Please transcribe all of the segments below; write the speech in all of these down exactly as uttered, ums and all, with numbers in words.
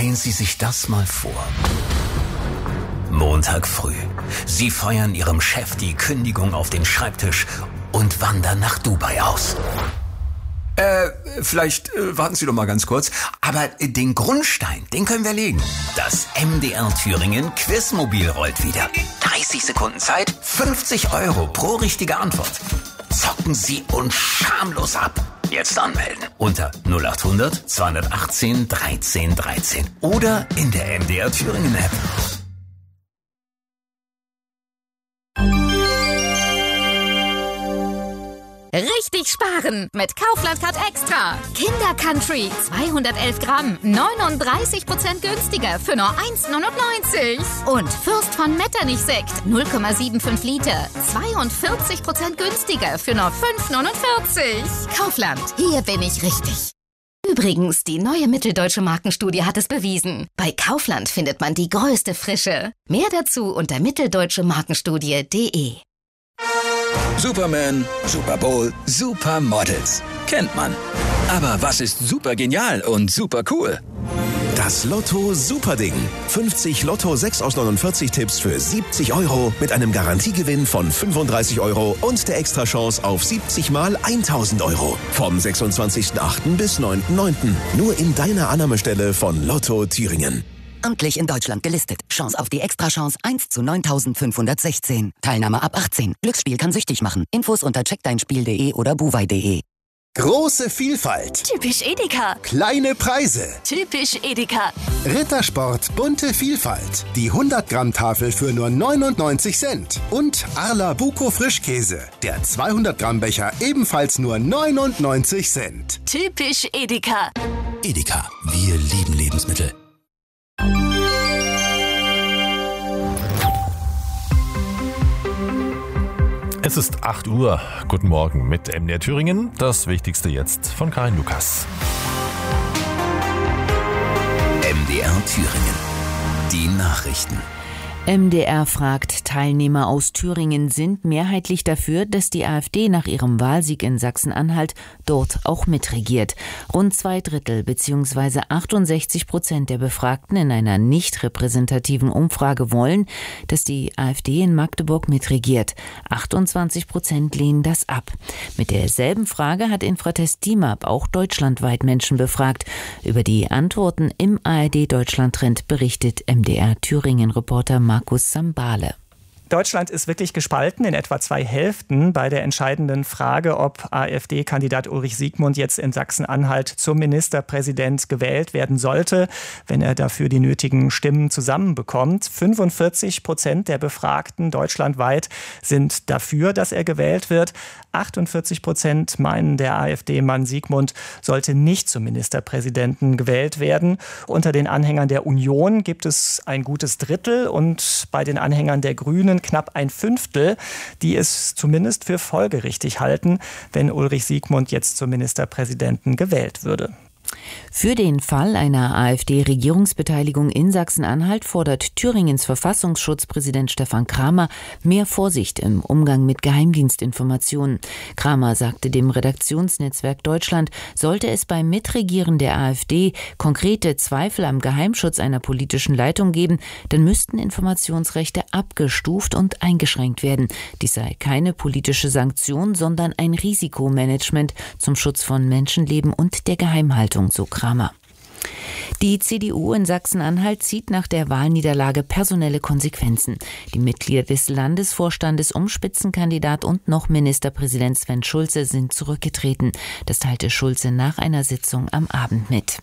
Stellen Sie sich das mal vor. Montag früh. Sie feuern Ihrem Chef die Kündigung auf den Schreibtisch und wandern nach Dubai aus. Äh, vielleicht äh, warten Sie doch mal ganz kurz. Aber äh, den Grundstein, den können wir legen. Das M D R Thüringen Quizmobil rollt wieder. dreißig Sekunden Zeit, fünfzig Euro pro richtige Antwort. Zocken Sie uns schamlos ab. Jetzt anmelden unter null acht hundert zweihundertachtzehn dreizehn dreizehn oder in der M D R Thüringen App. Richtig sparen mit Kaufland Card Extra. Kinder Country zweihundertelf Gramm, neununddreißig Prozent günstiger für nur eins neunundneunzig. Und Fürst von Metternich Sekt null Komma fünfundsiebzig Liter, zweiundvierzig Prozent günstiger für nur fünf neunundvierzig. Kaufland, hier bin ich richtig. Übrigens, die neue Mitteldeutsche Markenstudie hat es bewiesen. Bei Kaufland findet man die größte Frische. Mehr dazu unter mitteldeutsche markenstudie punkt de. Superman, Super Bowl, Supermodels. Kennt man. Aber was ist super genial und super cool? Das Lotto Superding. fünfzig Lotto sechs aus neunundvierzig Tipps für siebzig Euro mit einem Garantiegewinn von fünfunddreißig Euro und der Extrachance auf siebzig mal tausend Euro. Vom sechsundzwanzigsten achten bis neunten neunten Nur in deiner Annahmestelle von Lotto Thüringen. Amtlich in Deutschland gelistet. Chance auf die Extrachance eins zu neuntausendfünfhundertsechzehn. Teilnahme ab achtzehn. Glücksspiel kann süchtig machen. Infos unter checkdeinspiel punkt de oder buwei punkt de. Große Vielfalt. Typisch Edeka. Kleine Preise. Typisch Edeka. Rittersport bunte Vielfalt. Die hundert Gramm Tafel für nur neunundneunzig Cent. Und Arla Buko Frischkäse. Der zweihundert Gramm Becher ebenfalls nur neunundneunzig Cent. Typisch Edeka. Edeka, wir lieben Lebensmittel. Es ist acht Uhr. Guten Morgen mit M D R Thüringen. Das Wichtigste jetzt von Karin Lukas. M D R Thüringen. Die Nachrichten. M D R fragt, Teilnehmer aus Thüringen sind mehrheitlich dafür, dass die AfD nach ihrem Wahlsieg in Sachsen-Anhalt dort auch mitregiert. Rund zwei Drittel bzw. achtundsechzig Prozent der Befragten in einer nicht repräsentativen Umfrage wollen, dass die AfD in Magdeburg mitregiert. achtundzwanzig Prozent lehnen das ab. Mit derselben Frage hat Infratest D I M A P auch deutschlandweit Menschen befragt. Über die Antworten im A R D-Deutschland-Trend berichtet M D R Thüringen-Reporter Markus Sambale. Deutschland ist wirklich gespalten in etwa zwei Hälften bei der entscheidenden Frage, ob AfD-Kandidat Ulrich Siegmund jetzt in Sachsen-Anhalt zum Ministerpräsident gewählt werden sollte, wenn er dafür die nötigen Stimmen zusammenbekommt. fünfundvierzig Prozent der Befragten deutschlandweit sind dafür, dass er gewählt wird. achtundvierzig Prozent meinen, der AfD-Mann Siegmund sollte nicht zum Ministerpräsidenten gewählt werden. Unter den Anhängern der Union gibt es ein gutes Drittel und bei den Anhängern der Grünen knapp ein Fünftel, die es zumindest für folgerichtig halten, wenn Ulrich Siegmund jetzt zum Ministerpräsidenten gewählt würde. Für den Fall einer AfD-Regierungsbeteiligung in Sachsen-Anhalt fordert Thüringens Verfassungsschutzpräsident Stefan Kramer mehr Vorsicht im Umgang mit Geheimdienstinformationen. Kramer sagte dem Redaktionsnetzwerk Deutschland, sollte es beim Mitregieren der AfD konkrete Zweifel am Geheimschutz einer politischen Leitung geben, dann müssten Informationsrechte abgestuft und eingeschränkt werden. Dies sei keine politische Sanktion, sondern ein Risikomanagement zum Schutz von Menschenleben und der Geheimhaltung, so Kramer. Die C D U in Sachsen-Anhalt zieht nach der Wahlniederlage personelle Konsequenzen. Die Mitglieder des Landesvorstandes um Spitzenkandidat und noch Ministerpräsident Sven Schulze sind zurückgetreten. Das teilte Schulze nach einer Sitzung am Abend mit.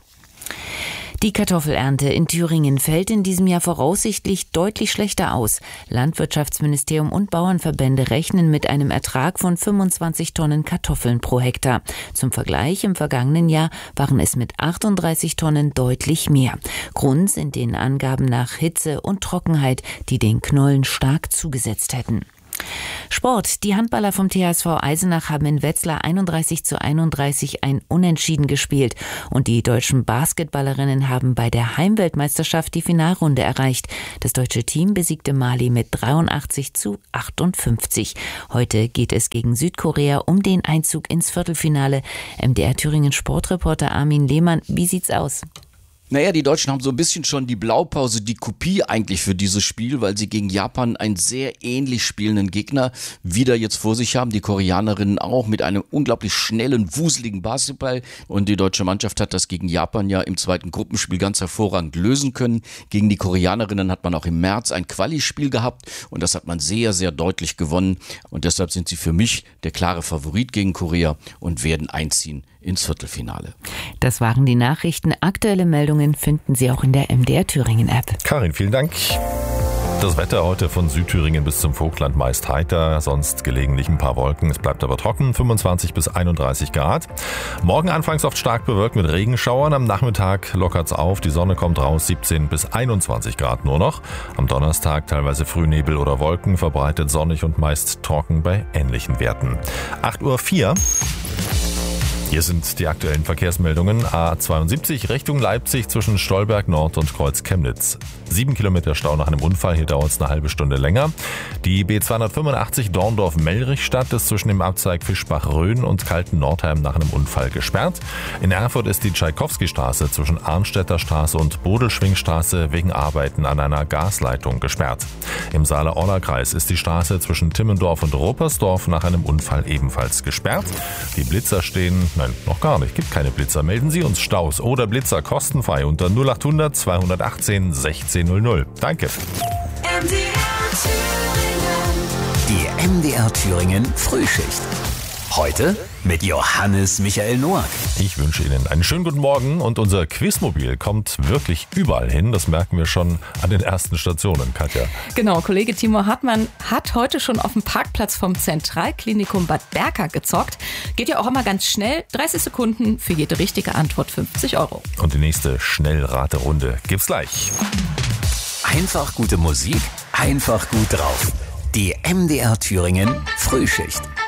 Die Kartoffelernte in Thüringen fällt in diesem Jahr voraussichtlich deutlich schlechter aus. Landwirtschaftsministerium und Bauernverbände rechnen mit einem Ertrag von fünfundzwanzig Tonnen Kartoffeln pro Hektar. Zum Vergleich, im vergangenen Jahr waren es mit achtunddreißig Tonnen deutlich mehr. Grund sind den Angaben nach Hitze und Trockenheit, die den Knollen stark zugesetzt hätten. Sport. Die Handballer vom T H S V Eisenach haben in Wetzlar einunddreißig zu einunddreißig ein Unentschieden gespielt. Und die deutschen Basketballerinnen haben bei der Heimweltmeisterschaft die Finalrunde erreicht. Das deutsche Team besiegte Mali mit dreiundachtzig zu achtundfünfzig. Heute geht es gegen Südkorea um den Einzug ins Viertelfinale. M D R Thüringen Sportreporter Armin Lehmann, wie sieht's aus? Naja, die Deutschen haben so ein bisschen schon die Blaupause, die Kopie eigentlich für dieses Spiel, weil sie gegen Japan einen sehr ähnlich spielenden Gegner wieder jetzt vor sich haben. Die Koreanerinnen auch mit einem unglaublich schnellen, wuseligen Basketball. Und die deutsche Mannschaft hat das gegen Japan ja im zweiten Gruppenspiel ganz hervorragend lösen können. Gegen die Koreanerinnen hat man auch im März ein Quali-Spiel gehabt und das hat man sehr, sehr deutlich gewonnen. Und deshalb sind sie für mich der klare Favorit gegen Korea und werden einziehen ins Viertelfinale. Das waren die Nachrichten. Aktuelle Meldungen finden Sie auch in der M D R Thüringen App. Karin, vielen Dank. Das Wetter heute von Südthüringen bis zum Vogtland meist heiter, sonst gelegentlich ein paar Wolken. Es bleibt aber trocken, fünfundzwanzig bis einunddreißig Grad. Morgen anfangs oft stark bewölkt mit Regenschauern. Am Nachmittag lockert's auf, die Sonne kommt raus, siebzehn bis einundzwanzig Grad nur noch. Am Donnerstag teilweise Frühnebel oder Wolken, verbreitet sonnig und meist trocken bei ähnlichen Werten. acht Uhr vier. Hier sind die aktuellen Verkehrsmeldungen. A zweiundsiebzig Richtung Leipzig zwischen Stolberg Nord und Kreuz Chemnitz. Sieben Kilometer Stau nach einem Unfall, hier dauert es eine halbe Stunde länger. Die B zweihundertfünfundachtzig Dorndorf-Mellrichstadt ist zwischen dem Abzweig Fischbach-Rhön und Kalten-Nordheim nach einem Unfall gesperrt. In Erfurt ist die Tschaikowski-Straße zwischen Arnstädter Straße und Bodelschwingstraße wegen Arbeiten an einer Gasleitung gesperrt. Im Saale-Orla-Kreis ist die Straße zwischen Timmendorf und Ruppersdorf nach einem Unfall ebenfalls gesperrt. Die Blitzer stehen... Nein, noch gar nicht. Gibt keine Blitzer. Melden Sie uns Staus oder Blitzer kostenfrei unter null achthundert zweihundertachtzehn sechzehn null null. Danke. Die M D R Thüringen Frühschicht. Heute mit Johannes Michael Noack. Ich wünsche Ihnen einen schönen guten Morgen und unser Quizmobil kommt wirklich überall hin. Das merken wir schon an den ersten Stationen, Katja. Genau, Kollege Timo Hartmann hat heute schon auf dem Parkplatz vom Zentralklinikum Bad Berka gezockt. Geht ja auch immer ganz schnell. dreißig Sekunden für jede richtige Antwort fünfzig Euro. Und die nächste Schnellraterunde gibt's gleich. Einfach gute Musik, einfach gut drauf. Die M D R Thüringen Frühschicht.